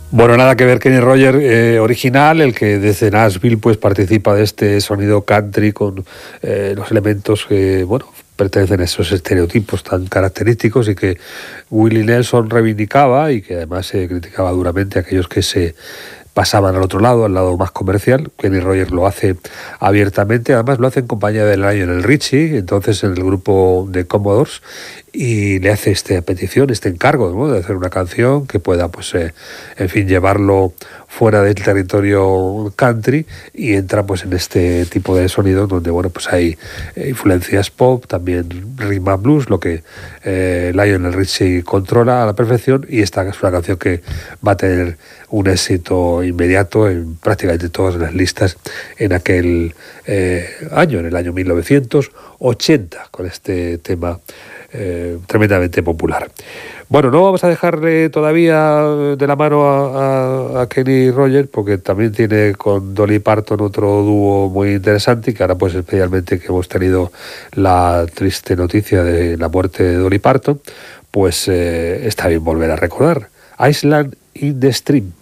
Bueno, nada que ver Kenny Rogers original, el que desde Nashville pues participa de este sonido country con los elementos que, bueno, pertenecen a esos estereotipos tan característicos y que Willie Nelson reivindicaba y que además criticaba duramente a aquellos que se pasaban al otro lado, al lado más comercial. Kenny Rogers lo hace abiertamente, además lo hace en compañía de Lionel Richie, entonces en el grupo de Commodores, y le hace esta petición, este encargo, ¿no?, de hacer una canción que pueda, pues, en fin, llevarlo fuera del territorio country, y entra pues en este tipo de sonido donde, bueno, pues hay influencias pop, también rhythm and blues, lo que Lionel Richie controla a la perfección, y esta es una canción que va a tener un éxito inmediato en prácticamente todas las listas en aquel año, en el año 1980, con este tema tremendamente popular. Bueno, no vamos a dejarle todavía de la mano a Kenny Rogers, porque también tiene con Dolly Parton otro dúo muy interesante, y que ahora pues especialmente que hemos tenido la triste noticia de la muerte de Dolly Parton, pues está bien volver a recordar. Island in the Stream.